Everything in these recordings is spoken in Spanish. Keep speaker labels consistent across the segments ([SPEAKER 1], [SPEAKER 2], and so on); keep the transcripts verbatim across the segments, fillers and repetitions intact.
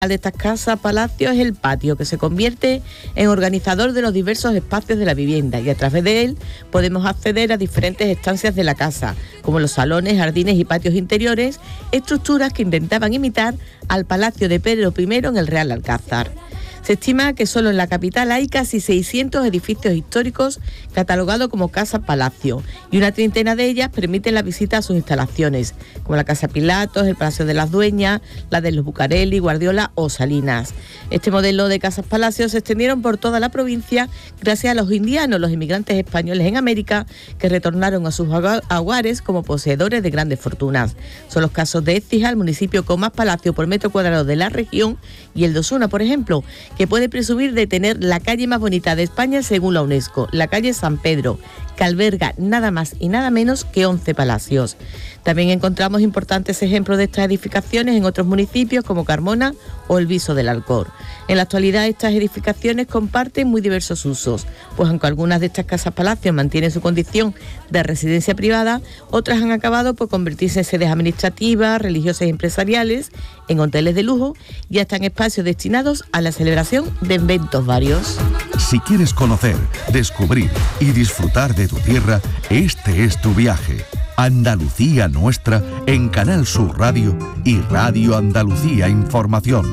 [SPEAKER 1] de estas casas palacios es el patio, que se convierte en organizador de los diversos espacios de la vivienda, y a través de él podemos acceder a diferentes estancias de la casa, como los salones, jardines y patios interiores, estructuras que intentaban imitar al palacio de Pedro primero en el Real Alcázar. Se estima que solo en la capital hay casi seiscientos edificios históricos catalogados como casas-palacio, y una treintena de ellas permiten la visita a sus instalaciones, como la Casa Pilatos, el Palacio de las Dueñas, la de los Bucareli, Guardiola o Salinas. Este modelo de casas-palacios se extendieron por toda la provincia gracias a los indianos, los inmigrantes españoles en América, que retornaron a sus hogares como poseedores de grandes fortunas. Son los casos de Écija, el municipio con más palacio por metro cuadrado de la región, y el de Osuna, por ejemplo, que puede presumir de tener la calle más bonita de España según la UNESCO, la calle San Pedro, que alberga nada más y nada menos que once palacios. También encontramos importantes ejemplos de estas edificaciones en otros municipios como Carmona o el Viso del Alcor. En la actualidad estas edificaciones comparten muy diversos usos, pues aunque algunas de estas casas-palacios mantienen su condición de residencia privada, otras han acabado por convertirse en sedes administrativas, religiosas y empresariales, en hoteles de lujo y hasta en espacios destinados a la celebración de eventos varios.
[SPEAKER 2] Si quieres conocer, descubrir y disfrutar de tu tierra, este es tu viaje. Andalucía Nuestra en Canal Sur Radio y Radio Andalucía Información.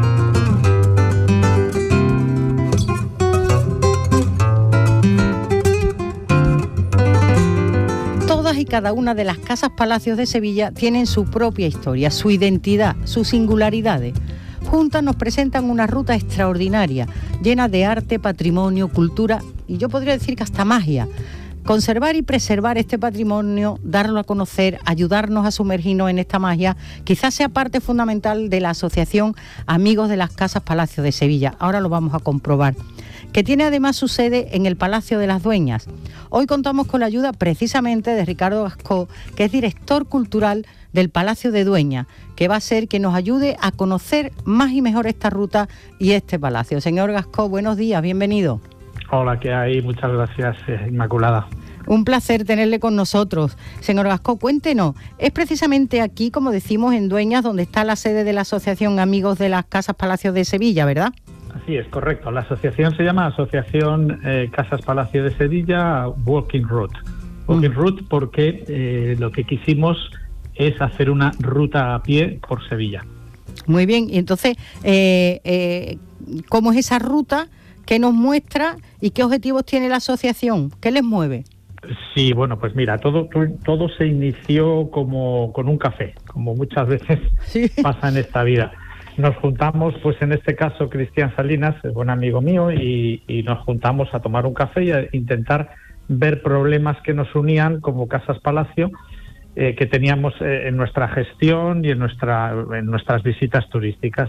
[SPEAKER 3] Todas y cada una de las casas palacios de Sevilla tienen su propia historia, su identidad, sus singularidades. Juntas nos presentan una ruta extraordinaria, llena de arte, patrimonio, cultura y yo podría decir que hasta magia. Conservar y preservar este patrimonio, darlo a conocer, ayudarnos a sumergirnos en esta magia, quizás sea parte fundamental de la asociación Amigos de las Casas Palacio de Sevilla. Ahora lo vamos a comprobar. Que tiene además su sede en el Palacio de las Dueñas. Hoy contamos con la ayuda precisamente de Ricardo Gascó, que es director cultural del Palacio de Dueñas, que va a ser que nos ayude a conocer más y mejor esta ruta y este palacio. Señor Gascó, buenos días, bienvenido.
[SPEAKER 4] Hola, ¿qué hay? Muchas gracias, Inmaculada.
[SPEAKER 3] Un placer tenerle con nosotros. Señor Gascó, cuéntenos, es precisamente aquí, como decimos, en Dueñas, donde está la sede de la Asociación Amigos de las Casas Palacios de Sevilla, ¿verdad?
[SPEAKER 4] Así es, correcto. La asociación se llama Asociación eh, Casas Palacio de Sevilla Walking Route. Walking mm. Route porque eh, lo que quisimos es hacer una ruta a pie por Sevilla.
[SPEAKER 3] Muy bien, y entonces, eh, eh, ¿cómo es esa ruta? ¿Qué nos muestra y qué objetivos tiene la asociación? ¿Qué les mueve?
[SPEAKER 4] Sí, bueno, pues mira, todo todo se inició como con un café, como muchas veces ¿Sí? pasa en esta vida. Nos juntamos, pues en este caso Cristian Salinas, es buen amigo mío, y, y nos juntamos a tomar un café y a intentar ver problemas que nos unían como Casas Palacio, eh, que teníamos eh, en nuestra gestión y en nuestra en nuestras visitas turísticas.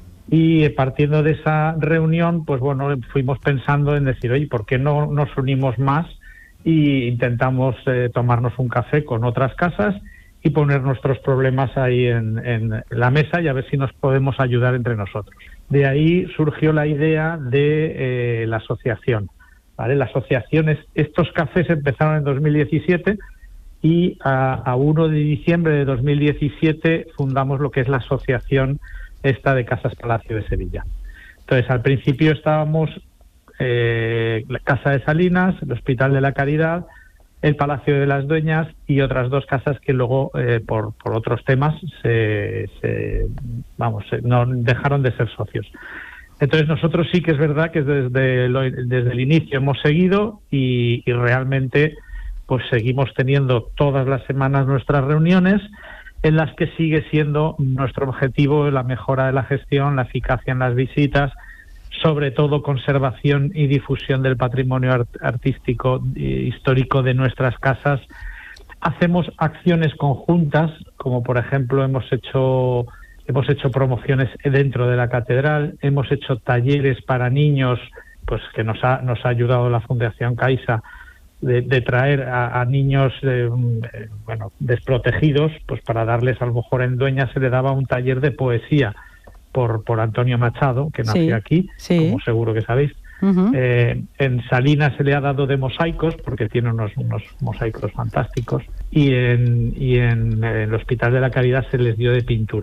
[SPEAKER 4] Y partiendo de esa reunión, pues bueno, fuimos pensando en decir, oye, ¿por qué no nos unimos más y intentamos eh, tomarnos un café con otras casas y poner nuestros problemas ahí en, en la mesa y a ver si nos podemos ayudar entre nosotros? De ahí surgió la idea de eh, la asociación, ¿vale? La asociación, es, estos cafés empezaron en dos mil diecisiete y a, a primero de diciembre de dos mil diecisiete fundamos lo que es la asociación esta de Casas Palacio de Sevilla. Entonces, al principio estábamos eh, la Casa de Salinas, el Hospital de la Caridad, el Palacio de las Dueñas y otras dos casas que luego, eh, por, por otros temas, se, se vamos, se, no dejaron de ser socios. Entonces, nosotros sí que es verdad que desde, lo, desde el inicio hemos seguido y, y realmente pues seguimos teniendo todas las semanas nuestras reuniones, en las que sigue siendo nuestro objetivo la mejora de la gestión, la eficacia en las visitas, sobre todo conservación y difusión del patrimonio art- artístico e histórico de nuestras casas. Hacemos acciones conjuntas, como por ejemplo hemos hecho hemos hecho promociones dentro de la catedral, hemos hecho talleres para niños, pues que nos ha nos ha ayudado la Fundación Caixa, De, de traer a, a niños eh, bueno desprotegidos, pues para darles, a lo mejor en Dueñas se le daba un taller de poesía por por Antonio Machado, que nació sí, aquí, sí. como seguro que sabéis. Uh-huh. Eh, en Salinas se le ha dado de mosaicos, porque tiene unos, unos mosaicos fantásticos, y en, y en el Hospital de la Caridad se les dio de pintura.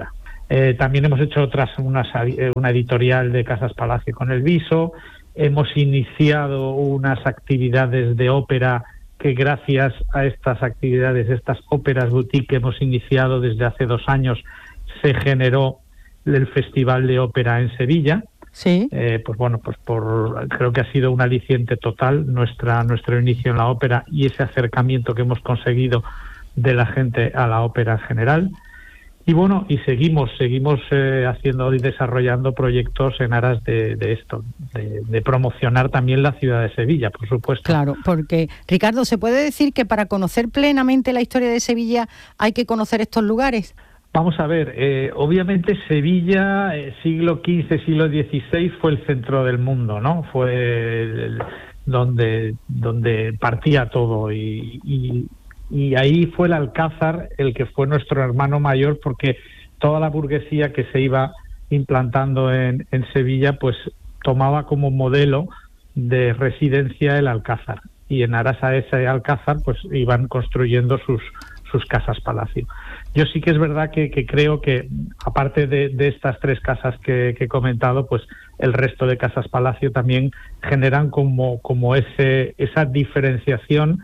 [SPEAKER 4] Eh, también hemos hecho otras, unas, una editorial de Casas Palacio con el Viso. Hemos iniciado unas actividades de ópera que gracias a estas actividades, estas óperas boutique que hemos iniciado desde hace dos años, se generó el Festival de Ópera en Sevilla.
[SPEAKER 3] Sí.
[SPEAKER 4] Eh, pues bueno, pues por creo que ha sido un aliciente total nuestra nuestro inicio en la ópera y ese acercamiento que hemos conseguido de la gente a la ópera en general. Y bueno, y seguimos, seguimos eh, haciendo y desarrollando proyectos en aras de, de esto, de, de promocionar también la ciudad de Sevilla, por supuesto.
[SPEAKER 3] Claro, porque, Ricardo, ¿se puede decir que para conocer plenamente la historia de Sevilla hay que conocer estos lugares?
[SPEAKER 4] Vamos a ver, eh, obviamente Sevilla, eh, siglo quince, siglo dieciséis, fue el centro del mundo, ¿no? Fue el, donde, donde partía todo y... y Y ahí fue el Alcázar el que fue nuestro hermano mayor, porque toda la burguesía que se iba implantando en, en Sevilla, pues tomaba como modelo de residencia el Alcázar. Y en aras a ese Alcázar, pues iban construyendo sus, sus casas palacio. Yo sí que es verdad que, que creo que, aparte de, de estas tres casas que, que he comentado, pues el resto de casas palacio también generan como, como ese, esa diferenciación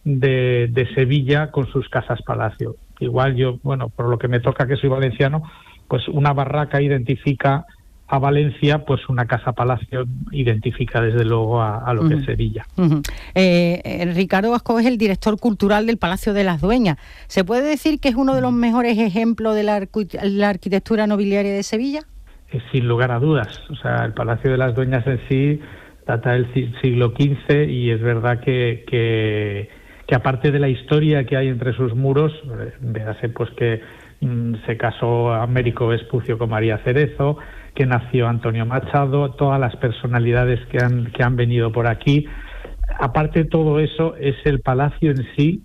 [SPEAKER 4] De, de Sevilla con sus casas palacio. Igual yo, bueno, por lo que me toca que soy valenciano, pues una barraca identifica a Valencia, pues una casa palacio identifica desde luego a, a lo uh-huh. que es Sevilla.
[SPEAKER 3] Uh-huh. eh, eh, Ricardo Vasco es el director cultural del Palacio de las Dueñas. ¿Se puede decir que es uno de los mejores ejemplos de la, arqu- la arquitectura nobiliaria de Sevilla?
[SPEAKER 4] Eh, sin lugar a dudas. O sea, el Palacio de las Dueñas en sí data del siglo quince y es verdad que... que que aparte de la historia que hay entre sus muros, eh, véase pues que mm, se casó Américo Vespucio con María Cerezo, que nació Antonio Machado, todas las personalidades que han, que han venido por aquí. Aparte de todo eso, es el palacio en sí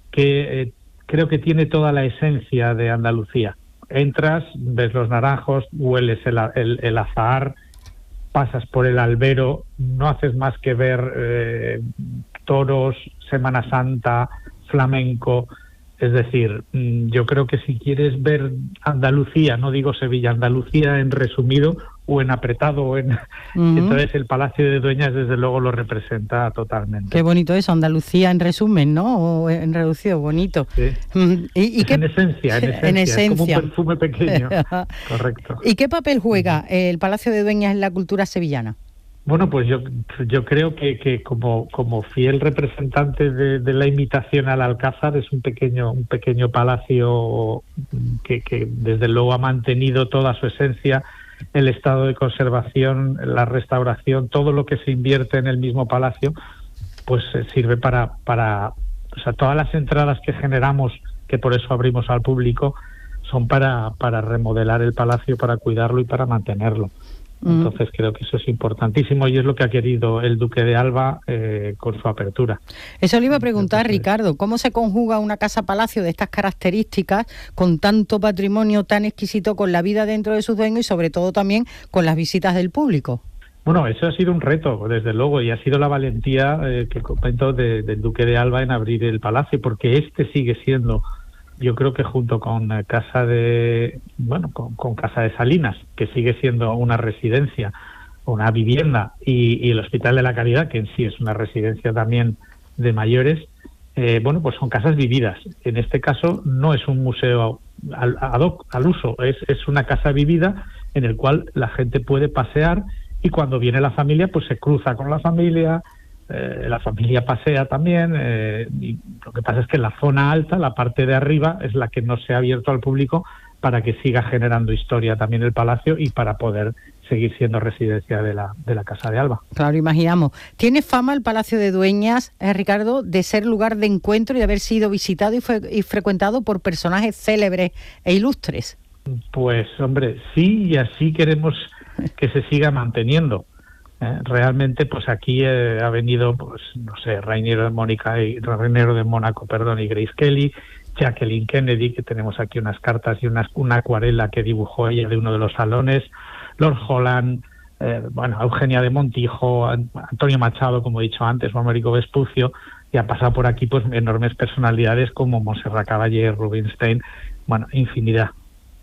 [SPEAKER 4] que eh, creo que tiene toda la esencia de Andalucía. Entras, ves los naranjos, hueles el, el, el azahar, pasas por el albero, no haces más que ver eh, toros, Semana Santa, flamenco. Es decir, yo creo que si quieres ver Andalucía, no digo Sevilla, Andalucía en resumido o en apretado, o en uh-huh. entonces el Palacio de Dueñas desde luego lo representa totalmente.
[SPEAKER 3] Qué bonito eso, Andalucía en resumen, ¿no? O en reducido, bonito.
[SPEAKER 4] Sí.
[SPEAKER 3] ¿Y, y qué...
[SPEAKER 4] En esencia, en esencia,
[SPEAKER 3] en esencia.
[SPEAKER 4] Es como un perfume pequeño. Correcto.
[SPEAKER 3] ¿Y qué papel juega el Palacio de Dueñas en la cultura sevillana?
[SPEAKER 4] Bueno, pues yo yo creo que, que como como fiel representante de, de la imitación al Alcázar, es un pequeño un pequeño palacio que, que desde luego ha mantenido toda su esencia, el estado de conservación, la restauración, todo lo que se invierte en el mismo palacio, pues sirve para para o sea, todas las entradas que generamos, que por eso abrimos al público, son para para remodelar el palacio, para cuidarlo y para mantenerlo. Entonces creo que eso es importantísimo y es lo que ha querido el Duque de Alba eh, con su apertura.
[SPEAKER 3] Eso le iba a preguntar, Entonces, Ricardo, ¿cómo se conjuga una casa-palacio de estas características con tanto patrimonio tan exquisito con la vida dentro de sus dueños y sobre todo también con las visitas del público?
[SPEAKER 4] Bueno, eso ha sido un reto, desde luego, y ha sido la valentía eh, que comento de, del Duque de Alba en abrir el palacio, porque este sigue siendo... Yo creo que junto con Casa de bueno con, con Casa de Salinas, que sigue siendo una residencia, una vivienda, y, y el Hospital de la Caridad, que en sí es una residencia también de mayores, eh, bueno, pues son casas vividas. En este caso no es un museo al, ad hoc, al uso, es, es una casa vivida en el cual la gente puede pasear y cuando viene la familia, pues se cruza con la familia. Eh, la familia pasea también, eh, y lo que pasa es que la zona alta, la parte de arriba, es la que no se ha abierto al público para que siga generando historia también el palacio y para poder seguir siendo residencia de la, de la Casa de Alba.
[SPEAKER 3] Claro, imaginamos. ¿Tiene fama el Palacio de Dueñas, eh, Ricardo, de ser lugar de encuentro y de haber sido visitado y, fue, y frecuentado por personajes célebres e ilustres?
[SPEAKER 4] Pues, hombre, sí, y así queremos que se siga manteniendo. Eh, realmente, pues aquí eh, ha venido, pues no sé, Rainiero de Mónica y Rainiero de Mónaco, perdón, y Grace Kelly, Jacqueline Kennedy, que tenemos aquí unas cartas y una, una acuarela que dibujó ella de uno de los salones, Lord Holland, eh, bueno, Eugenia de Montijo, Antonio Machado, como he dicho antes, o Américo Vespucio, y ha pasado por aquí pues enormes personalidades como Montserrat Caballé, Rubinstein, bueno, infinidad.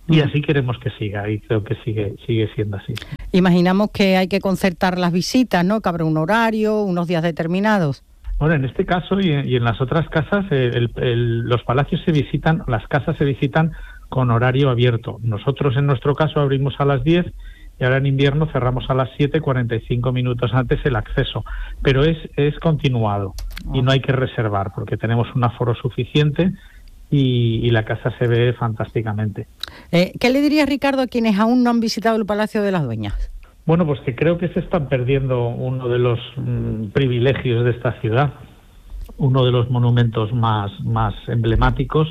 [SPEAKER 4] Y así queremos que siga, y creo que sigue sigue siendo así.
[SPEAKER 3] Imaginamos que hay que concertar las visitas, ¿no? Que habrá un horario, unos días determinados.
[SPEAKER 4] Bueno, en este caso y en, y en las otras casas, el, el, los palacios se visitan, las casas se visitan con horario abierto. Nosotros en nuestro caso abrimos a las diez y ahora en invierno cerramos a las siete, cuarenta y cinco minutos antes el acceso. Pero es, es continuado y no hay que reservar porque tenemos un aforo suficiente. Y, y la casa se ve fantásticamente.
[SPEAKER 3] Eh, ¿Qué le diría, Ricardo, a quienes aún no han visitado el Palacio de las Dueñas?
[SPEAKER 4] Bueno, pues que creo que se están perdiendo uno de los mmm, privilegios de esta ciudad, uno de los monumentos más, más emblemáticos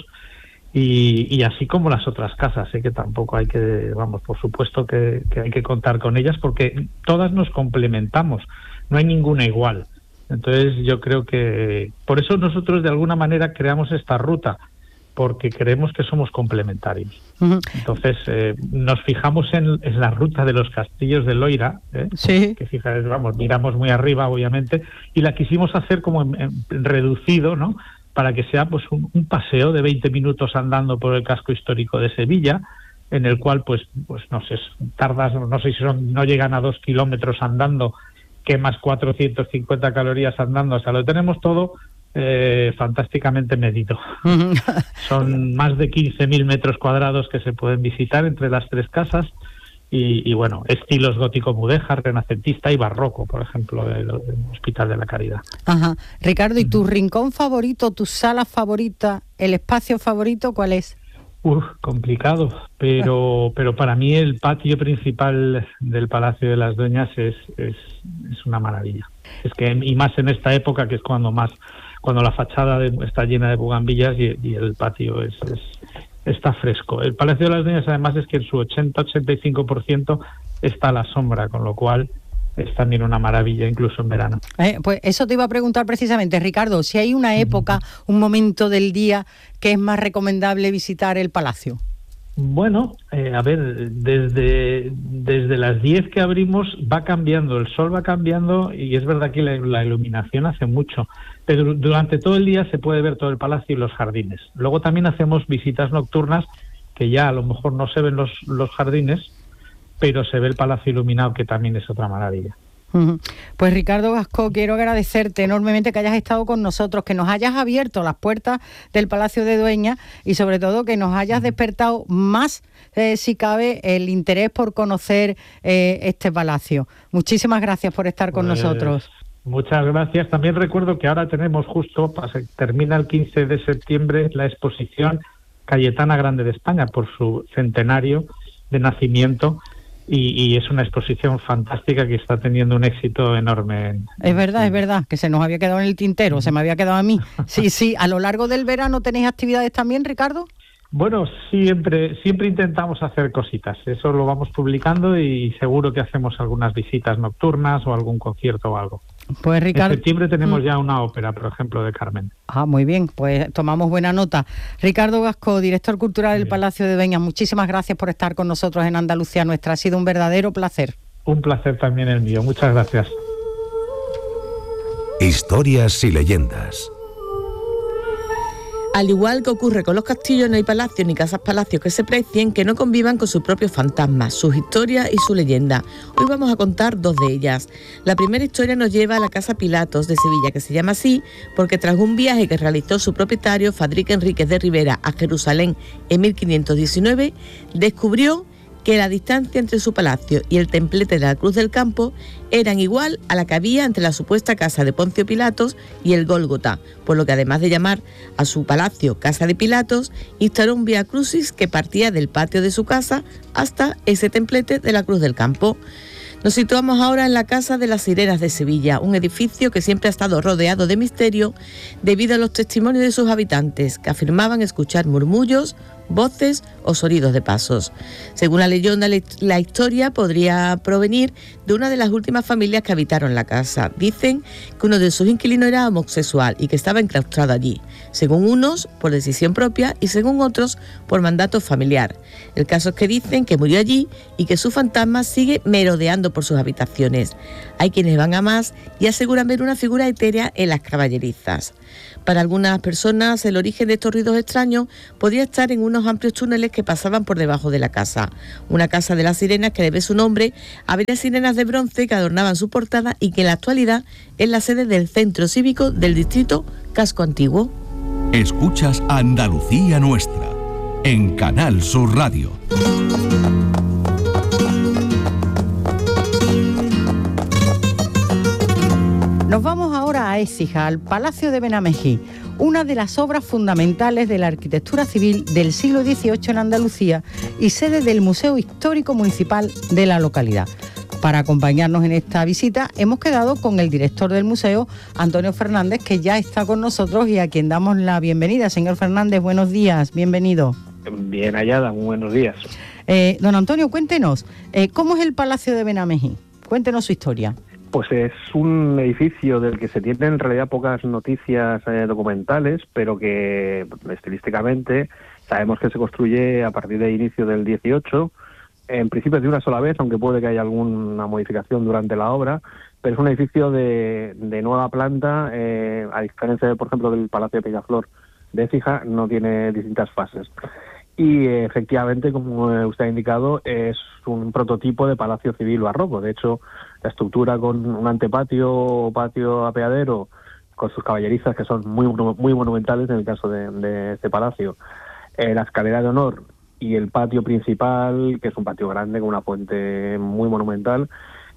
[SPEAKER 4] y, y así como las otras casas, ¿eh? Que tampoco hay que, vamos, por supuesto que, que hay que contar con ellas porque todas nos complementamos, no hay ninguna igual. Entonces yo creo que por eso nosotros de alguna manera creamos esta ruta, porque creemos que somos complementarios. Uh-huh. Entonces, eh, nos fijamos en, en la ruta de los castillos de Loira, ¿eh? Sí. Que fíjate, vamos, miramos muy arriba, obviamente, y la quisimos hacer como en, en reducido, ¿no? Para que sea pues un, un paseo de veinte minutos andando por el casco histórico de Sevilla, en el cual, pues, pues no sé, tardas, no sé si son, no llegan a dos kilómetros andando, quemas cuatrocientas cincuenta calorías andando, o sea, lo tenemos todo Eh, fantásticamente medido. Son más de quince mil metros cuadrados que se pueden visitar entre las tres casas y, y bueno, estilos gótico mudéjar, renacentista y barroco, por ejemplo, del, del Hospital de la Caridad.
[SPEAKER 3] Ajá. Ricardo, ¿y tu uh-huh. rincón favorito, tu sala favorita, el espacio favorito, cuál es?
[SPEAKER 4] Uf, complicado, pero pero para mí el patio principal del Palacio de las Dueñas es, es, es una maravilla. Es que, y más en esta época, que es cuando más cuando la fachada de, está llena de bugambillas y, y el patio es, es está fresco. El Palacio de las Dueñas además es que en su ochenta a ochenta y cinco por ciento está a la sombra, con lo cual es también una maravilla incluso en verano.
[SPEAKER 3] Eh, pues eso te iba a preguntar precisamente, Ricardo, si hay una época, uh-huh. un momento del día que es más recomendable visitar el palacio.
[SPEAKER 4] Bueno, eh, a ver, desde desde las diez que abrimos va cambiando, el sol va cambiando y es verdad que la, la iluminación hace mucho, pero durante todo el día se puede ver todo el palacio y los jardines. Luego también hacemos visitas nocturnas que ya a lo mejor no se ven los, los jardines, pero se ve el palacio iluminado, que también es otra maravilla.
[SPEAKER 3] Pues Ricardo Gascó, quiero agradecerte enormemente que hayas estado con nosotros, que nos hayas abierto las puertas del Palacio de Dueñas y sobre todo que nos hayas despertado más, eh, si cabe, el interés por conocer eh, este palacio. Muchísimas gracias por estar con pues, nosotros.
[SPEAKER 4] Muchas gracias. También recuerdo que ahora tenemos justo, termina el quince de septiembre, la exposición Cayetana Grande de España por su centenario de nacimiento. Y, y es una exposición fantástica que está teniendo un éxito enorme.
[SPEAKER 3] Es verdad, es verdad, que se nos había quedado en el tintero, se me había quedado a mí. Sí, sí, ¿a lo largo del verano tenéis actividades también, Ricardo?
[SPEAKER 4] Bueno, siempre siempre intentamos hacer cositas, eso lo vamos publicando y seguro que hacemos algunas visitas nocturnas o algún concierto o algo.
[SPEAKER 3] Pues Ricardo,
[SPEAKER 4] en septiembre tenemos ya una ópera, por ejemplo, de Carmen.
[SPEAKER 3] Ah, muy bien, pues tomamos buena nota. Ricardo Gascó, director cultural del Palacio de Dueñas, muchísimas gracias por estar con nosotros en Andalucía Nuestra. Ha sido un verdadero placer.
[SPEAKER 4] Un placer también el mío, muchas gracias.
[SPEAKER 2] Historias y leyendas.
[SPEAKER 1] Al igual que ocurre con los castillos, no hay palacios ni casas-palacios que se precien que no convivan con sus propios fantasmas, sus historias y su leyenda. Hoy vamos a contar dos de ellas. La primera historia nos lleva a la Casa Pilatos de Sevilla, que se llama así porque tras un viaje que realizó su propietario, Fadrique Enríquez de Rivera, a Jerusalén en mil quinientos diecinueve, descubrió que la distancia entre su palacio y el templete de la Cruz del Campo eran igual a la que había entre la supuesta casa de Poncio Pilatos y el Gólgota, por lo que además de llamar a su palacio Casa de Pilatos, instaló un vía crucis que partía del patio de su casa hasta ese templete de la Cruz del Campo. Nos situamos ahora en la Casa de las Sirenas de Sevilla, un edificio que siempre ha estado rodeado de misterio debido a los testimonios de sus habitantes, que afirmaban escuchar murmullos, voces o sonidos de pasos. Según la leyenda, la historia podría provenir de una de las últimas familias que habitaron la casa. Dicen que uno de sus inquilinos era homosexual y que estaba enclaustrado allí, según unos por decisión propia y según otros por mandato familiar. El caso es que dicen que murió allí y que su fantasma sigue merodeando por sus habitaciones. Hay quienes van a más y aseguran ver una figura etérea en las caballerizas. Para algunas personas, el origen de estos ruidos extraños podría estar en una unos amplios túneles que pasaban por debajo de la casa. Una casa de las sirenas que debe su nombre a varias sirenas de bronce que adornaban su portada y que en la actualidad es la sede del Centro Cívico del Distrito Casco Antiguo.
[SPEAKER 2] Escuchas Andalucía Nuestra en Canal Sur Radio.
[SPEAKER 3] Nos vamos ahora a Écija, al Palacio de Benamejí, una de las obras fundamentales de la arquitectura civil del siglo dieciocho en Andalucía y sede del Museo Histórico Municipal de la localidad. Para acompañarnos en esta visita hemos quedado con el director del museo, Antonio Fernández, que ya está con nosotros y a quien damos la bienvenida. Señor Fernández, buenos días, bienvenido.
[SPEAKER 5] Bien hallada, muy buenos días.
[SPEAKER 3] Eh, don Antonio, cuéntenos, eh, ¿cómo es el Palacio de Benamejí? Cuéntenos su historia.
[SPEAKER 5] Pues es un edificio del que se tienen en realidad pocas noticias eh, documentales, pero que estilísticamente sabemos que se construye a partir del inicio del dieciocho, en principio de una sola vez, aunque puede que haya alguna modificación durante la obra, pero es un edificio de, de nueva planta, eh, a diferencia, de, por ejemplo, del Palacio de Peñaflor de Écija, no tiene distintas fases. Y eh, efectivamente, como usted ha indicado, es un prototipo de palacio civil barroco. De hecho, la estructura con un antepatio o patio apeadero, con sus caballerizas que son muy muy monumentales en el caso de, de este palacio, eh, la escalera de honor y el patio principal, que es un patio grande con una fuente muy monumental,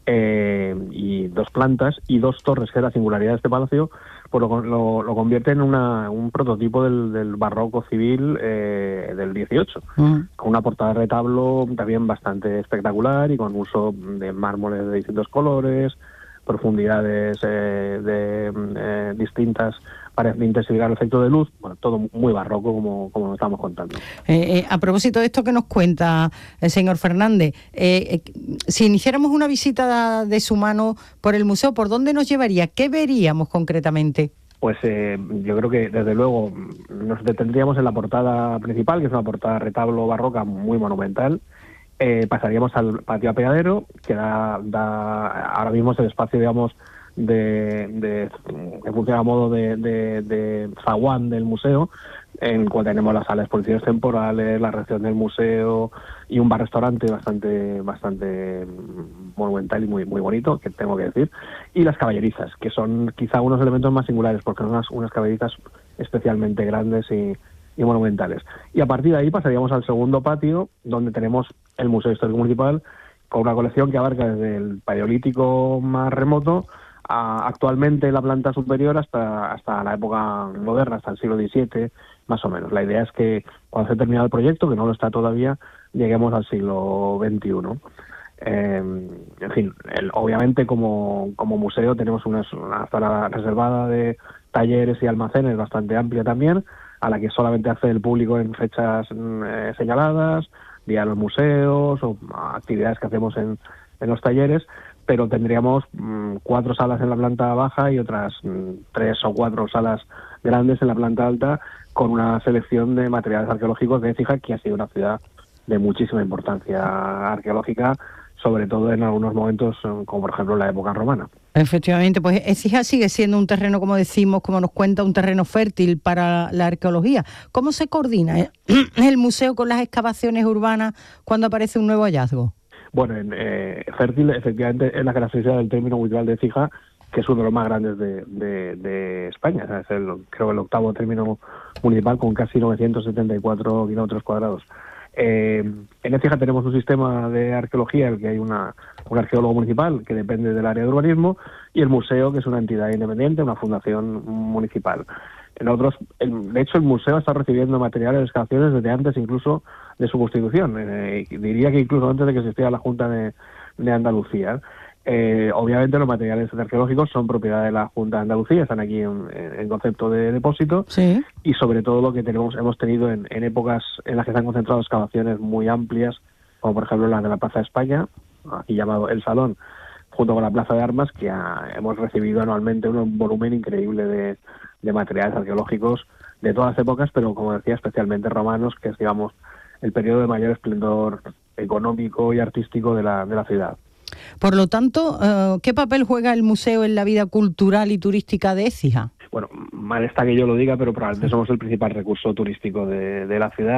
[SPEAKER 5] eh, y dos plantas y dos torres, que es la singularidad de este palacio, pues lo, lo, lo convierte en una, un prototipo del, del barroco civil eh, del dieciocho, mm. con una portada de retablo también bastante espectacular y con uso de mármoles de distintos colores, profundidades eh, de eh, distintas para intensificar el efecto de luz, bueno, todo muy barroco como, como nos estamos contando.
[SPEAKER 3] Eh, eh, a propósito de esto que nos cuenta el señor Fernández, eh, eh, si iniciáramos una visita de su mano por el museo, ¿por dónde nos llevaría? ¿Qué veríamos concretamente?
[SPEAKER 5] Pues eh, yo creo que desde luego nos detendríamos en la portada principal, que es una portada retablo barroca muy monumental. Eh, pasaríamos al patio apeadero, que da, da ahora mismo es el espacio, digamos, de, de que funciona a modo de, de, de zaguán del museo, en el cual tenemos las salas de exposiciones temporales, la recepción del museo y un bar-restaurante bastante bastante monumental y muy muy bonito, que tengo que decir, y las caballerizas, que son quizá unos elementos más singulares, porque son unas, unas caballerizas especialmente grandes y, y monumentales. Y a partir de ahí pasaríamos al segundo patio, donde tenemos el Museo Histórico Municipal, con una colección que abarca desde el Paleolítico más remoto a actualmente la planta superior hasta hasta la época moderna, hasta el siglo diecisiete, más o menos. La idea es que cuando se termine el proyecto, que no lo está todavía, lleguemos al siglo veintiuno. Eh, en fin, el, obviamente como, como museo tenemos una, una sala reservada de talleres y almacenes bastante amplia también, a la que solamente accede el público en fechas eh, señaladas, día de los museos o actividades que hacemos en, en los talleres, pero tendríamos mmm, cuatro salas en la planta baja y otras mmm, tres o cuatro salas grandes en la planta alta, con una selección de materiales arqueológicos de Écija, que ha sido una ciudad de muchísima importancia arqueológica, sobre todo en algunos momentos, como por ejemplo la época romana.
[SPEAKER 3] Efectivamente, pues Écija sigue siendo un terreno, como decimos, como nos cuenta, un terreno fértil para la arqueología. ¿Cómo se coordina el museo con las excavaciones urbanas cuando aparece un nuevo hallazgo?
[SPEAKER 5] Bueno, en, eh, fértil efectivamente es la característica del término municipal de Écija, que es uno de los más grandes de, de, de España. O sea, es el, creo el octavo término municipal con casi novecientos setenta y cuatro kilómetros cuadrados. Eh, en Écija tenemos un sistema de arqueología en el que hay una, un arqueólogo municipal que depende del área de urbanismo, y el museo, que es una entidad independiente, una fundación municipal. Nosotros, el, de hecho, el museo está recibiendo materiales de excavaciones desde antes incluso de su constitución. Eh, diría que incluso antes de que existiera la Junta de, de Andalucía. Eh, obviamente los materiales arqueológicos son propiedad de la Junta de Andalucía, están aquí en, en concepto de depósito,
[SPEAKER 3] sí.
[SPEAKER 5] Y sobre todo lo que tenemos hemos tenido en, en épocas en las que se han concentrado excavaciones muy amplias, como por ejemplo las de la Plaza de España, aquí llamado El Salón, junto con la Plaza de Armas, que ha, hemos recibido anualmente un volumen increíble de, de materiales arqueológicos de todas las épocas, pero como decía, especialmente romanos, que es, digamos, el periodo de mayor esplendor económico y artístico de la, de la ciudad.
[SPEAKER 3] Por lo tanto, ¿qué papel juega el museo en la vida cultural y turística de Écija?
[SPEAKER 5] Bueno, mal está que yo lo diga, pero probablemente somos el principal recurso turístico de, de la ciudad.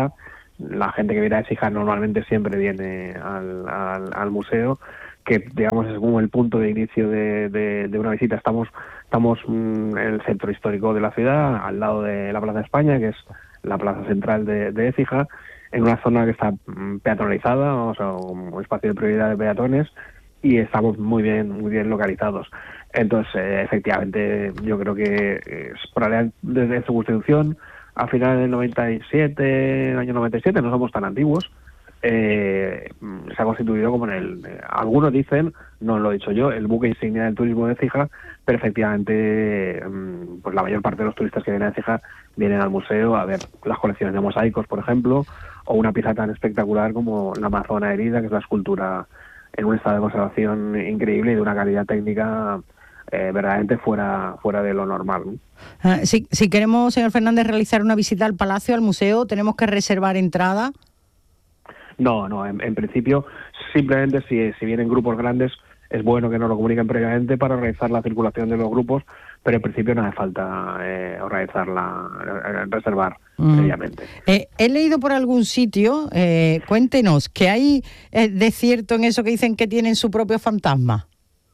[SPEAKER 5] la gente que viene a Écija normalmente siempre viene al, al, al museo, que digamos es como el punto de inicio de, de, de una visita. Estamos estamos en el centro histórico de la ciudad, al lado de la Plaza de España, que es la plaza central de, de Écija, en una zona que está peatonalizada, o sea, un espacio de prioridad de peatones, y estamos muy bien muy bien localizados. Entonces, eh, efectivamente, yo creo que eh, probablemente desde su constitución, a finales del noventa y siete, el año noventa y siete, no somos tan antiguos, eh, se ha constituido como en el, eh, algunos dicen, no lo he dicho yo, el buque insignia del turismo de Écija, pero efectivamente, eh, pues la mayor parte de los turistas que vienen a Écija vienen al museo a ver las colecciones de mosaicos, por ejemplo, o una pieza tan espectacular como la Amazona herida, que es la escultura en un estado de conservación increíble y de una calidad técnica eh, verdaderamente fuera fuera de lo normal, ¿no?
[SPEAKER 3] Ah, si, si queremos, señor Fernández, realizar una visita al Palacio, al museo, ¿tenemos que reservar entrada?
[SPEAKER 5] No, no, en, en principio, simplemente si, si vienen grupos grandes, es bueno que nos lo comuniquen previamente para organizar la circulación de los grupos, pero en principio no hace falta eh, organizarla, eh, reservar mm. previamente.
[SPEAKER 3] Eh, he leído por algún sitio, eh, cuéntenos, ¿qué hay eh, de cierto en eso que dicen que tienen su propio fantasma?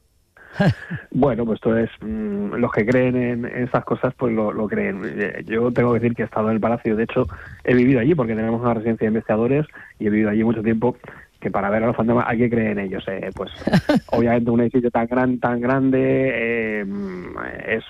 [SPEAKER 5] Bueno, pues entonces mmm, los que creen en, en esas cosas pues lo, lo creen. Yo tengo que decir que he estado en el Palacio, de hecho he vivido allí porque tenemos una residencia de investigadores y he vivido allí mucho tiempo, que para ver a los fantasmas hay que creer en ellos. Eh. Pues obviamente un edificio tan gran, tan grande eh, es,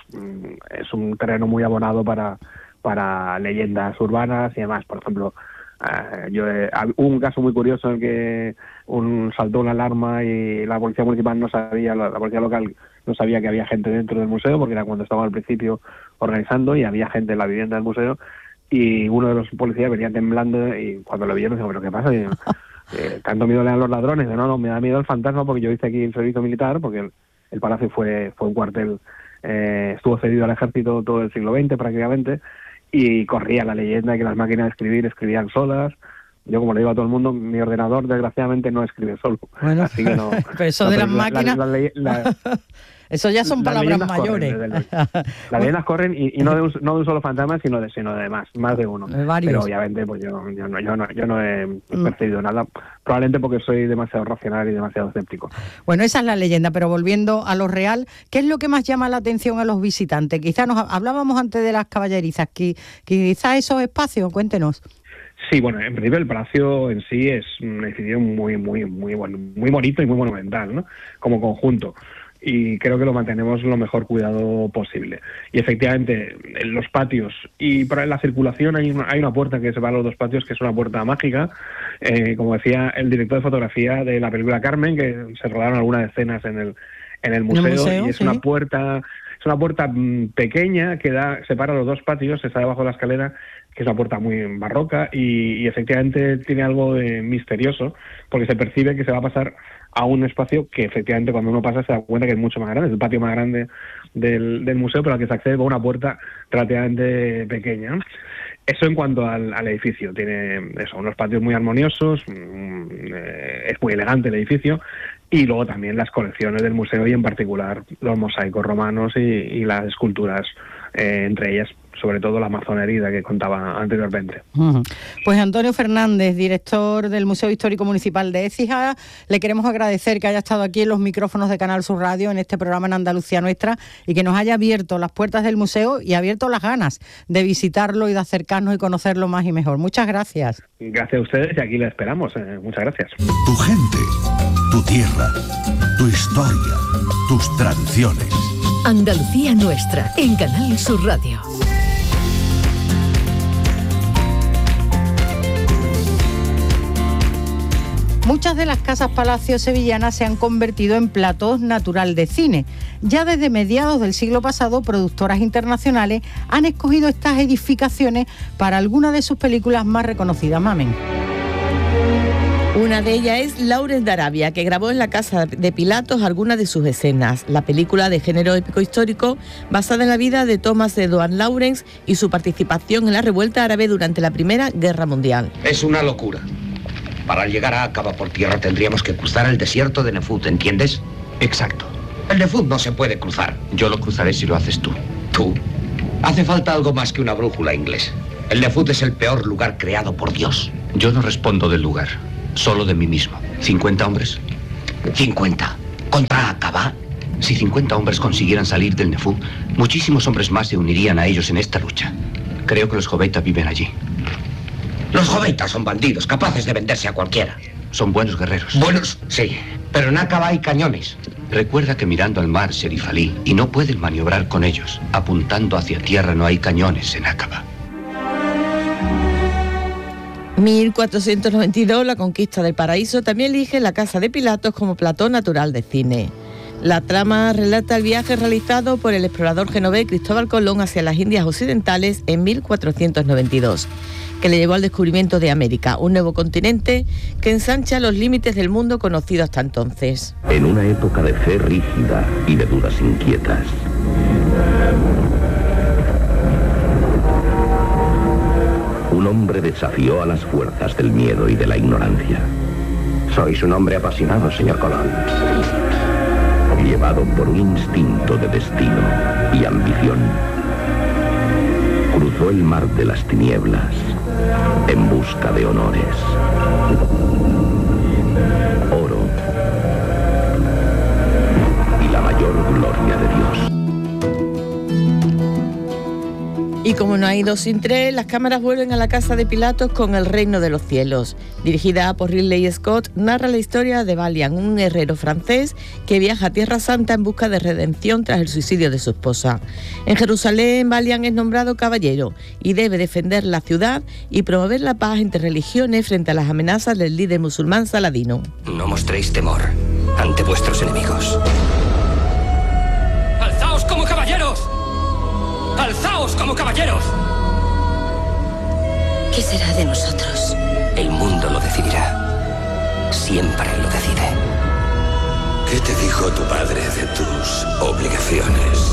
[SPEAKER 5] es un terreno muy abonado para, para leyendas urbanas y demás. Por ejemplo, Uh, yo eh, hubo un caso muy curioso en el que un saltó una alarma y la policía municipal no sabía, la, la policía local no sabía que había gente dentro del museo, porque era cuando estaba al principio organizando y había gente en la vivienda del museo, y uno de los policías venía temblando y cuando lo vieron dijo, ¿pero qué pasa? Y, eh, ¿tanto miedo le dan los ladrones? Y, no, no, me da miedo el fantasma porque yo hice aquí el servicio militar, porque el, el palacio fue, fue un cuartel, eh, estuvo cedido al ejército todo el siglo veinte prácticamente, y corría la leyenda de que las máquinas de escribir escribían solas. Yo, como le digo a todo el mundo, mi ordenador desgraciadamente no escribe solo.
[SPEAKER 3] Bueno,
[SPEAKER 5] así que no.
[SPEAKER 3] Pero eso
[SPEAKER 5] no,
[SPEAKER 3] de
[SPEAKER 5] pero
[SPEAKER 3] las
[SPEAKER 5] la,
[SPEAKER 3] máquinas...
[SPEAKER 5] La, la, la, la,
[SPEAKER 3] eso ya son palabras mayores.
[SPEAKER 5] Corren, las leyendas corren y, y no, de un, no de un solo fantasma, sino de sino de más, más de uno.
[SPEAKER 3] De varios.
[SPEAKER 5] Pero obviamente pues yo, yo, no, yo, no, yo no he percibido mm. nada, probablemente porque soy demasiado racional y demasiado escéptico.
[SPEAKER 3] Bueno, esa es la leyenda, pero volviendo a lo real, ¿qué es lo que más llama la atención a los visitantes? Quizás nos hablábamos antes de las caballerizas, que quizás esos espacios, cuéntenos.
[SPEAKER 5] Sí, bueno, en principio el palacio en sí es un edificio muy, muy, muy, muy bonito y muy monumental, ¿no? Como conjunto. Y creo que lo mantenemos lo mejor cuidado posible. Y efectivamente, en los patios y para la circulación hay una, hay una puerta que separa los dos patios, que es una puerta mágica, eh, como decía el director de fotografía de la película Carmen, que se rodaron algunas escenas en el en el museo, ¿El museo? y es sí. una puerta es una puerta pequeña que da separa los dos patios, está debajo de la escalera, que es una puerta muy barroca y, y efectivamente tiene algo de misterioso, porque se percibe que se va a pasar a un espacio que efectivamente cuando uno pasa se da cuenta que es mucho más grande, es el patio más grande del, del museo, pero al que se accede por una puerta relativamente pequeña. Eso en cuanto al, al edificio, tiene eso, unos patios muy armoniosos, mmm, eh, es muy elegante el edificio, y luego también las colecciones del museo y en particular los mosaicos romanos y, y las esculturas, eh, entre ellas sobre todo la Amazona herida que contaba anteriormente. Uh-huh.
[SPEAKER 3] Pues Antonio Fernández, director del Museo Histórico Municipal de Écija, le queremos agradecer que haya estado aquí en los micrófonos de Canal Sur Radio en este programa en Andalucía Nuestra y que nos haya abierto las puertas del museo y abierto las ganas de visitarlo y de acercarnos y conocerlo más y mejor. Muchas gracias.
[SPEAKER 5] Gracias a ustedes y aquí le esperamos. Eh, muchas gracias.
[SPEAKER 2] Tu gente, tu tierra, tu historia, tus tradiciones.
[SPEAKER 6] Andalucía Nuestra en Canal Sur Radio.
[SPEAKER 3] Muchas de las casas palacios sevillanas se han convertido en platós natural de cine. Ya desde mediados del siglo pasado, productoras internacionales han escogido estas edificaciones para algunas de sus películas más reconocidas. Mamen.
[SPEAKER 1] Una de ellas es Lawrence de Arabia, que grabó en la casa de Pilatos algunas de sus escenas. La película de género épico histórico, basada en la vida de Thomas Edward Lawrence y su participación en la revuelta árabe durante la Primera Guerra Mundial.
[SPEAKER 7] Es una locura. Para llegar a Aqaba por tierra tendríamos que cruzar el desierto de Nefut, ¿entiendes?
[SPEAKER 8] Exacto.
[SPEAKER 7] El Nefut no se puede cruzar.
[SPEAKER 8] Yo lo cruzaré si lo haces tú.
[SPEAKER 7] ¿Tú? Hace falta algo más que una brújula inglesa. El Nefut es el peor lugar creado por Dios. Yo no respondo del lugar, solo de mí mismo. ¿cincuenta hombres?
[SPEAKER 8] ¿cincuenta? ¿Contra Acaba?
[SPEAKER 7] Si cincuenta hombres consiguieran salir del Nefú, muchísimos hombres más se unirían a ellos en esta lucha. Creo que los Joveitas viven allí.
[SPEAKER 8] Los Joveitas son bandidos, capaces de venderse a cualquiera.
[SPEAKER 7] Son buenos guerreros.
[SPEAKER 8] Buenos, sí. Pero en Acaba hay cañones.
[SPEAKER 7] Recuerda que mirando al mar, Sherif Ali, y no pueden maniobrar con ellos. Apuntando hacia tierra no hay cañones en Acaba.
[SPEAKER 1] mil cuatrocientos noventa y dos, la conquista del paraíso, también elige la casa de Pilatos como plató natural de cine. La trama relata el viaje realizado por el explorador genovés Cristóbal Colón hacia las Indias Occidentales en mil cuatrocientos noventa y dos, que le llevó al descubrimiento de América, un nuevo continente que ensancha los límites del mundo conocido hasta entonces.
[SPEAKER 9] En una época de fe rígida y de dudas inquietas, un hombre desafió a las fuerzas del miedo y de la ignorancia.
[SPEAKER 8] Sois un hombre apasionado, señor Colón.
[SPEAKER 9] Llevado por un instinto de destino y ambición, cruzó el mar de las tinieblas en busca de honores, oro y la mayor gloria de Dios.
[SPEAKER 1] Y como no hay dos sin tres, las cámaras vuelven a la casa de Pilatos con El reino de los cielos. Dirigida por Ridley Scott, narra la historia de Valiant, un herrero francés que viaja a Tierra Santa en busca de redención tras el suicidio de su esposa. En Jerusalén, Valiant es nombrado caballero y debe defender la ciudad y promover la paz entre religiones frente a las amenazas del líder musulmán Saladino.
[SPEAKER 10] No mostréis temor ante vuestros enemigos.
[SPEAKER 11] ¡Alzaos como caballeros! ¡Alzaos como caballeros!
[SPEAKER 12] ¿Qué será de nosotros?
[SPEAKER 10] El mundo lo decidirá. Siempre lo decide.
[SPEAKER 13] ¿Qué te dijo tu padre de tus obligaciones?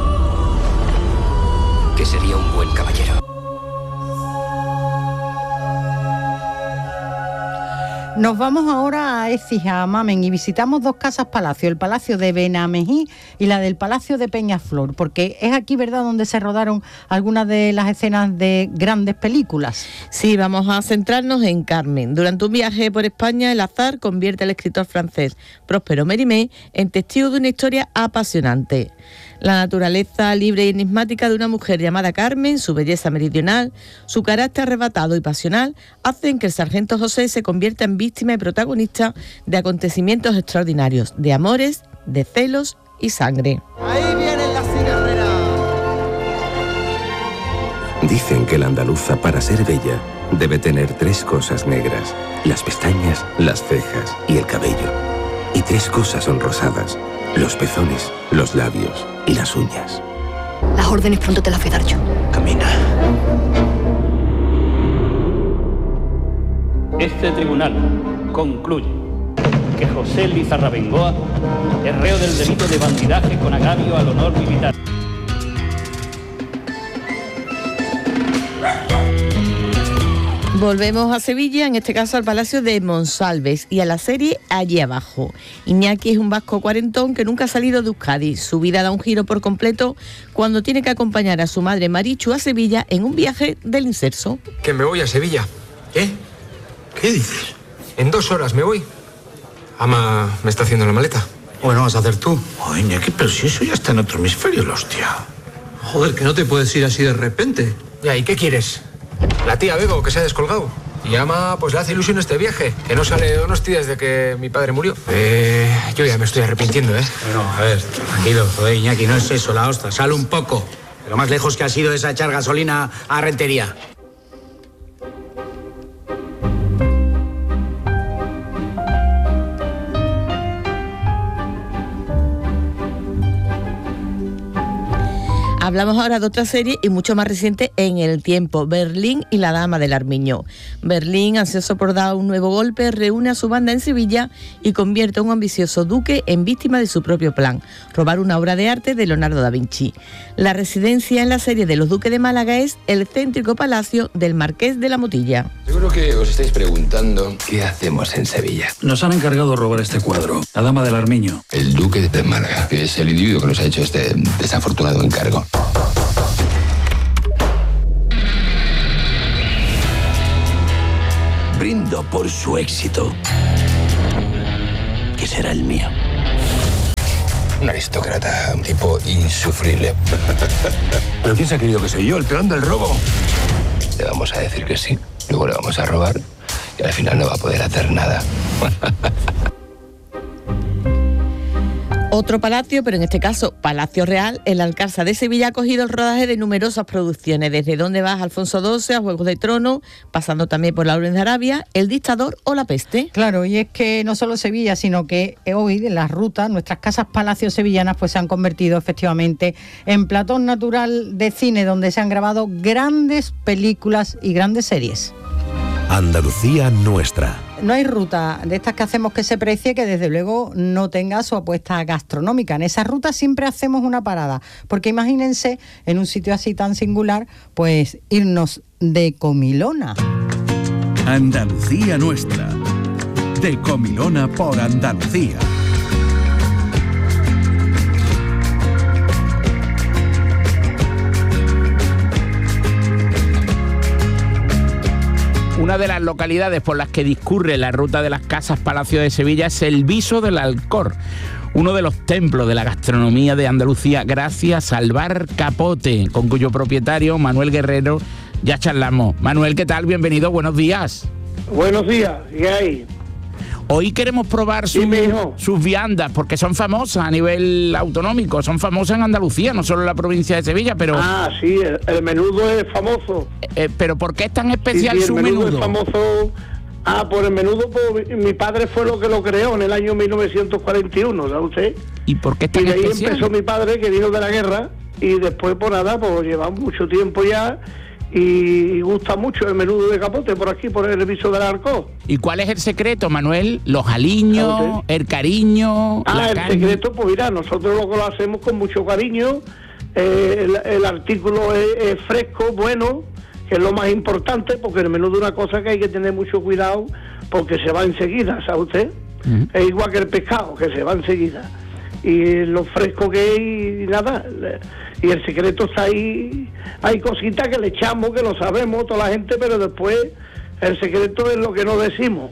[SPEAKER 10] Que sería un buen caballero.
[SPEAKER 3] Nos vamos ahora a Écija, a Mamen, y visitamos dos casas palacio, el Palacio de Benamejí y la del Palacio de Peñaflor, porque es aquí, ¿verdad?, donde se rodaron algunas de las escenas de grandes películas.
[SPEAKER 1] Sí, vamos a centrarnos en Carmen. Durante un viaje por España, el azar convierte al escritor francés Próspero Mérimée en testigo de una historia apasionante. La naturaleza libre y enigmática de una mujer llamada Carmen, su belleza meridional, su carácter arrebatado y pasional, hacen que el sargento José se convierta en víctima y protagonista de acontecimientos extraordinarios, de amores, de celos y sangre.
[SPEAKER 14] Ahí vienen las cigarreras.
[SPEAKER 15] Dicen que la andaluza, para ser bella, debe tener tres cosas negras: las pestañas, las cejas y el cabello. Y tres cosas son rosadas: los pezones, los labios y las uñas.
[SPEAKER 12] Las órdenes pronto te las voy a dar yo.
[SPEAKER 15] Camina.
[SPEAKER 16] Este tribunal concluye que José Lizarra Bengoa es reo del delito de bandidaje con agravio al honor militar.
[SPEAKER 1] Volvemos a Sevilla, en este caso al Palacio de Monsalves y a la serie Allí abajo. Iñaki es un vasco cuarentón que nunca ha salido de Euskadi. Su vida da un giro por completo cuando tiene que acompañar a su madre Marichu a Sevilla en un viaje del inserso.
[SPEAKER 17] Que me voy a Sevilla. ¿Eh? ¿Qué dices? En dos horas me voy. Ama me está haciendo la maleta.
[SPEAKER 18] Bueno, vas a hacer tú. Oye, Iñaki, pero si eso ya está en otro hemisferio, la hostia.
[SPEAKER 17] Joder, que no te puedes ir así de repente. Ya, ¿y qué quieres? La tía Bego, que se ha descolgado. Y Ama, pues le hace ilusión este viaje, que no sale de unos días desde que mi padre murió. Eh, yo ya me estoy arrepintiendo, ¿eh?
[SPEAKER 18] Bueno, a ver, tranquilo. Joder, Iñaki, no es eso, la ostra. Sale un poco. Lo más lejos que ha sido esa echar gasolina a Rentería.
[SPEAKER 1] Hablamos ahora de otra serie y mucho más reciente en el tiempo, Berlín y la Dama del Armiño. Berlín, ansioso por dar un nuevo golpe, reúne a su banda en Sevilla y convierte a un ambicioso duque en víctima de su propio plan, robar una obra de arte de Leonardo da Vinci. La residencia en la serie de los Duques de Málaga es el céntrico palacio del Marqués de la Motilla.
[SPEAKER 19] Seguro que os estáis preguntando qué hacemos en Sevilla.
[SPEAKER 20] Nos han encargado de robar este cuadro, la Dama del Armiño.
[SPEAKER 19] El Duque de Málaga, que es el individuo que nos ha hecho este desafortunado encargo.
[SPEAKER 13] Brindo por su éxito, que será el mío.
[SPEAKER 19] Un aristócrata, un tipo insufrible.
[SPEAKER 13] ¿Pero quién se ha creído que soy yo, el peón del robo?
[SPEAKER 19] Le vamos a decir que sí, luego le vamos a robar y al final no va a poder hacer nada.
[SPEAKER 1] Otro palacio, pero en este caso Palacio Real, el Alcázar de Sevilla ha acogido el rodaje de numerosas producciones, desde Dónde vas, Alfonso doce, a Juegos de Tronos, pasando también por Lauren de Arabia, El Dictador o La Peste.
[SPEAKER 3] Claro, y es que no solo Sevilla, sino que hoy en las rutas, nuestras casas palacios sevillanas pues se han convertido efectivamente en platón natural de cine, donde se han grabado grandes películas y grandes series.
[SPEAKER 2] Andalucía nuestra.
[SPEAKER 3] No hay ruta de estas que hacemos que se precie que desde luego no tenga su apuesta gastronómica. En esa ruta siempre hacemos una parada, porque imagínense en un sitio así tan singular, pues irnos de comilona.
[SPEAKER 2] Andalucía nuestra. De comilona por Andalucía.
[SPEAKER 21] Una de las localidades por las que discurre la ruta de las casas palacio de Sevilla es el Viso del Alcor, uno de los templos de la gastronomía de Andalucía, gracias al bar Capote, con cuyo propietario, Manuel Guerrero, ya charlamos. Manuel, ¿qué tal? Bienvenido, buenos días.
[SPEAKER 22] Buenos días, ¿qué hay?
[SPEAKER 21] Hoy queremos probar su, sus viandas, porque son famosas a nivel autonómico, son famosas en Andalucía, no solo en la provincia de Sevilla, pero...
[SPEAKER 22] Ah, sí, el, el menudo es famoso.
[SPEAKER 21] Eh, pero ¿por qué es tan especial sí, sí, su menudo?
[SPEAKER 22] El menudo es famoso... Ah, por el menudo, pues, mi padre fue lo que lo creó en el año mil novecientos cuarenta y uno, ¿sabe usted?
[SPEAKER 21] ¿Y por qué es tan
[SPEAKER 22] Y de ahí
[SPEAKER 21] especial?
[SPEAKER 22] empezó mi padre, que vino de la guerra, y después, por nada, pues llevamos mucho tiempo ya... Y gusta mucho el menudo de Capote por aquí, por el Viso del Alcor.
[SPEAKER 21] ¿Y cuál es el secreto, Manuel? ¿Los aliños, el cariño?
[SPEAKER 22] Ah, el carne? secreto, pues mira, nosotros lo que lo hacemos con mucho cariño. Eh, el, el artículo es, es fresco, bueno, que es lo más importante, porque el menudo es una cosa que hay que tener mucho cuidado, porque se va enseguida, ¿sabe usted? Uh-huh. Es igual que el pescado, que se va enseguida. Y lo fresco que es y nada... Y el secreto está ahí, hay cositas que le echamos, que lo sabemos toda la gente, pero después el secreto es lo que no decimos.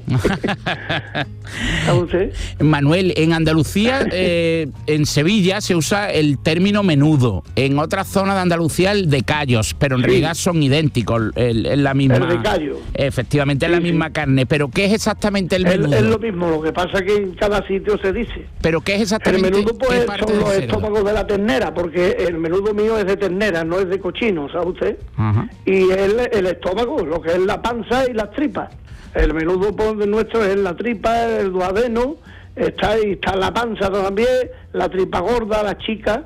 [SPEAKER 21] Manuel, en Andalucía, eh, en Sevilla se usa el término menudo, en otras zonas de Andalucía el de callos, pero en sí. realidad son idénticos, es la misma.
[SPEAKER 22] El de callo.
[SPEAKER 21] Efectivamente, es sí, la misma sí. carne, pero ¿qué es exactamente el menudo?
[SPEAKER 22] Es, es lo mismo, lo que pasa es que en cada sitio se dice.
[SPEAKER 21] ¿Pero qué es exactamente?
[SPEAKER 22] El menudo pues son los estómagos de la ternera, porque el menudo mío es de ternera, no es de cochino, ¿sabe usted? Uh-huh. Y el, el estómago, lo que es la panza y las tripas. El menudo nuestro es la tripa, el duodeno, está ahí, está la panza también, la tripa gorda, la chica,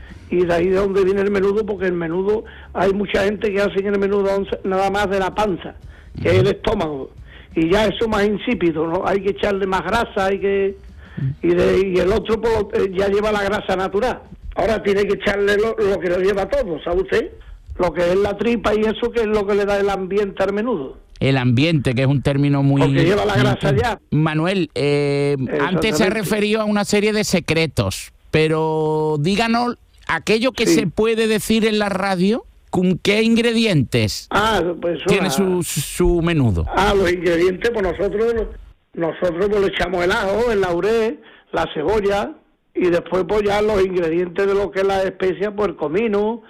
[SPEAKER 22] y de ahí de donde viene el menudo, porque el menudo, hay mucha gente que hace en el menudo nada más de la panza, que uh-huh. es el estómago, y ya eso más insípido, ¿no? Hay que echarle más grasa, hay que y, de, y el otro pues, ya lleva la grasa natural. Ahora tiene que echarle lo, lo que lo lleva todo, ¿sabe usted? Lo que es la tripa y eso, que es lo que le da el ambiente al menudo.
[SPEAKER 21] El ambiente, que es un término muy...
[SPEAKER 22] Porque lleva la grasa ya.
[SPEAKER 21] Manuel, eh, antes se ha referido a una serie de secretos, pero díganos aquello que sí. se puede decir en la radio, ¿con qué ingredientes
[SPEAKER 22] ah, pues,
[SPEAKER 21] tiene su, su menudo?
[SPEAKER 22] Ah, los ingredientes, pues nosotros nosotros pues, le echamos el ajo, el laurel, la cebolla, y después pues ya los ingredientes de lo que es la especia, pues el comino...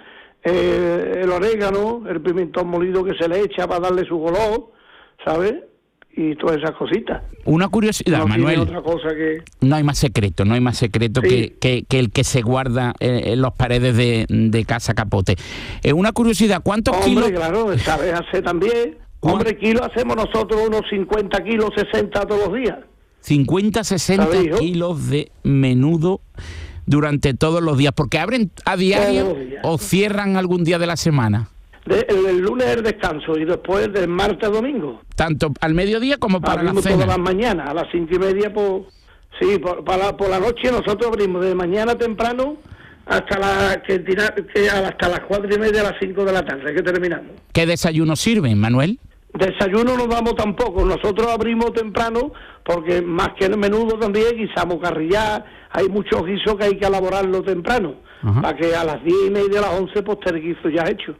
[SPEAKER 22] Eh, el orégano, el pimentón molido que se le echa para darle su color, ¿sabes? Y todas esas cositas.
[SPEAKER 21] Una curiosidad,
[SPEAKER 22] no
[SPEAKER 21] Manuel.
[SPEAKER 22] Otra cosa que...
[SPEAKER 21] No hay más secreto, no hay más secreto sí. que, que, que el que se guarda en las paredes de, de Casa Capote. Eh, una curiosidad, ¿cuántos
[SPEAKER 22] Hombre,
[SPEAKER 21] kilos?
[SPEAKER 22] Hombre, claro, ¿sabes hacer también? Hombre, kilos hacemos nosotros unos cincuenta kilos, sesenta todos los días.
[SPEAKER 21] cincuenta, sesenta kilos de menudo durante todos los días, porque abren a diario o cierran algún día de la semana.
[SPEAKER 22] De, el, el lunes es el descanso y después del martes a domingo.
[SPEAKER 21] Tanto al mediodía como para abrimos la cena.
[SPEAKER 22] Todas las mañanas, a las cinco y media, pues, sí, por, para, por la noche nosotros abrimos de mañana temprano hasta la que, que hasta las cuatro y media a las cinco de la tarde, que terminamos.
[SPEAKER 21] ¿Qué desayuno sirven, Manuel?
[SPEAKER 22] Desayuno no damos tampoco, nosotros abrimos temprano porque más que el menudo también guisamos carrillar, hay muchos guisos que hay que elaborarlo temprano, uh-huh. para que a las diez y media, a las once, pues esté el guiso ya hecho.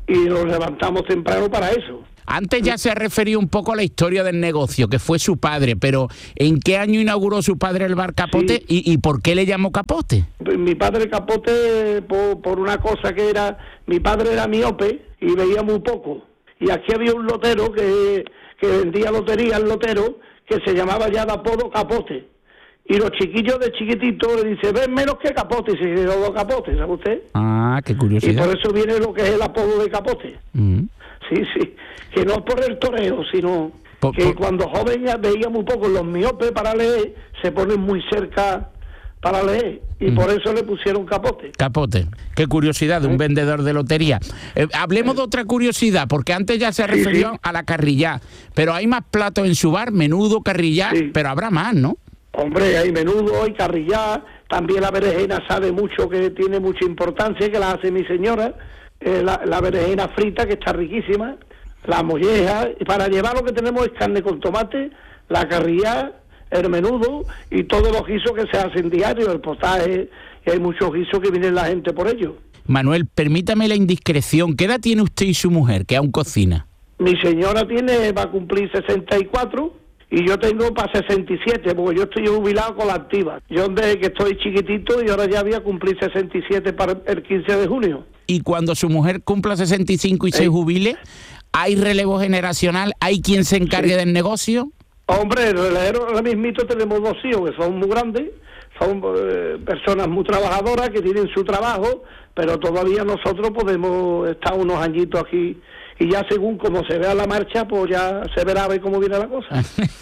[SPEAKER 22] y nos levantamos temprano para eso.
[SPEAKER 21] Antes ya se ha referido un poco a la historia del negocio, que fue su padre, pero ¿en qué año inauguró su padre el bar Capote sí. y, y por qué le llamó Capote?
[SPEAKER 22] Mi padre Capote, por, por una cosa que era, mi padre era miope y veía muy poco. Y aquí había un lotero que, que vendía lotería, el lotero, que se llamaba ya de apodo Capote. Y los chiquillos de chiquitito le dicen, ven menos que Capote, y se quedó Capote, ¿sabe usted?
[SPEAKER 21] Ah, qué curiosidad.
[SPEAKER 22] Y por eso viene lo que es el apodo de Capote. Mm. Sí, sí, que no es por el toreo, sino por, que por... cuando joven veía muy poco, los miopes para leer se ponen muy cerca para leer, y mm. por eso le pusieron Capote.
[SPEAKER 21] Capote, qué curiosidad de un ¿Eh? vendedor de lotería. Eh, hablemos ¿Eh? de otra curiosidad, porque antes ya se refirió sí, sí. a la carrillá, pero hay más platos en su bar, menudo, carrillá, sí. pero habrá más, ¿no?
[SPEAKER 22] Hombre, hay menudo, hay carrillá, también la berenjena sabe mucho, que tiene mucha importancia, que la hace mi señora, eh, la, la berenjena frita, que está riquísima, la molleja, y para llevar lo que tenemos es carne con tomate, la carrillá, el menudo y todos los guisos que se hacen diarios, el potaje, y hay muchos guisos que viene la gente por ello.
[SPEAKER 21] Manuel, permítame la indiscreción, ¿qué edad tiene usted y su mujer, que aún cocina?
[SPEAKER 22] Mi señora tiene, va a cumplir sesenta y cuatro y yo tengo para sesenta y siete, porque yo estoy jubilado con la activa. Yo desde que estoy chiquitito y ahora ya voy a cumplir sesenta y siete para el quince de junio.
[SPEAKER 21] Y cuando su mujer cumpla sesenta y cinco y ¿Eh? se jubile, ¿hay relevo generacional? ¿Hay quien se encargue sí. del negocio?
[SPEAKER 22] Hombre, el relero, ahora mismito tenemos dos hijos que son muy grandes, son eh, personas muy trabajadoras que tienen su trabajo, pero todavía nosotros podemos estar unos añitos aquí y ya según como se vea la marcha, pues ya se verá a ver cómo viene la cosa.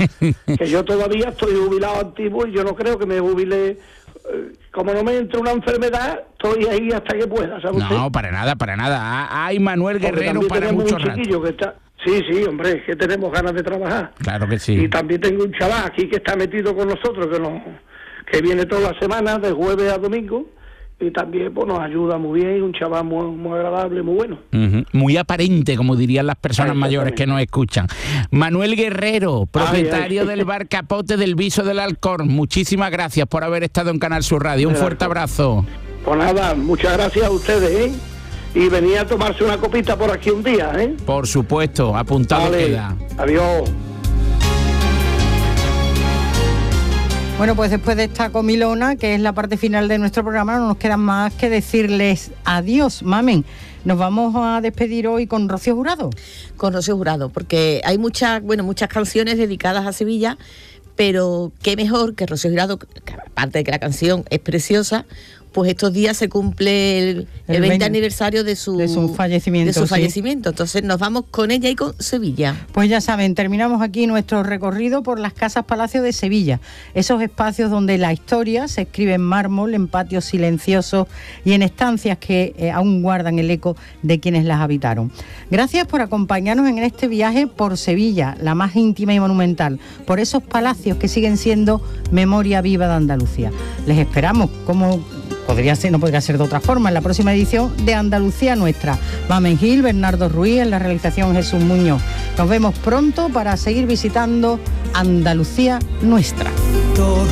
[SPEAKER 22] Que yo todavía estoy jubilado activo y yo no creo que me jubile, eh, como no me entre una enfermedad, estoy ahí hasta que pueda, ¿sabe usted?
[SPEAKER 21] No, para nada, para nada. Hay Manuel Guerrero para mucho rato.
[SPEAKER 22] Que está... Sí, sí, hombre, es que tenemos ganas de trabajar.
[SPEAKER 21] Claro que sí.
[SPEAKER 22] Y también tengo un chaval aquí que está metido con nosotros, que nos, que viene todas las semanas, de jueves a domingo, y también pues nos ayuda muy bien, un chaval muy, muy agradable, muy bueno.
[SPEAKER 21] Uh-huh. Muy aparente, como dirían las personas mayores que nos escuchan. Manuel Guerrero, propietario ay, ay. del bar Capote del Viso del Alcor, muchísimas gracias por haber estado en Canal Sur Radio. Un fuerte abrazo.
[SPEAKER 22] Pues nada, muchas gracias a ustedes, ¿eh? Y venía a tomarse una copita por aquí un día, ¿eh?
[SPEAKER 21] Por supuesto, apuntado vale. queda.
[SPEAKER 22] Adiós.
[SPEAKER 3] Bueno, pues después de esta comilona, que es la parte final de nuestro programa, no nos queda más que decirles adiós, mamen. Nos vamos a despedir hoy con Rocío Jurado.
[SPEAKER 1] Con Rocío Jurado, porque hay muchas, bueno, muchas canciones dedicadas a Sevilla, pero qué mejor que Rocío Jurado, aparte de que la canción es preciosa, pues estos días se cumple el, el veinte aniversario de su,
[SPEAKER 3] de su fallecimiento.
[SPEAKER 1] De su
[SPEAKER 3] sí.
[SPEAKER 1] fallecimiento. Entonces nos vamos con ella y con Sevilla.
[SPEAKER 3] Pues ya saben, terminamos aquí nuestro recorrido por las casas palacio de Sevilla. Esos espacios donde la historia se escribe en mármol, en patios silenciosos y en estancias que eh, aún guardan el eco de quienes las habitaron. Gracias por acompañarnos en este viaje por Sevilla, la más íntima y monumental, por esos palacios que siguen siendo memoria viva de Andalucía. Les esperamos, como podría ser, no podría ser de otra forma, en la próxima edición de Andalucía Nuestra. Mamen Gil, Bernardo Ruiz, en la realización Jesús Muñoz. Nos vemos pronto para seguir visitando Andalucía Nuestra.
[SPEAKER 4] Todo